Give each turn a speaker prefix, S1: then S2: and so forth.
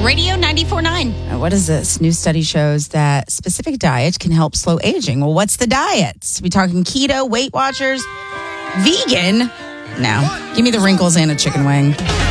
S1: Radio 94.9.
S2: What is this? New study shows that specific diet can help slow aging. Well, what's the diets? We talking keto, Weight Watchers, vegan? No. Give me the wrinkles and a chicken wing.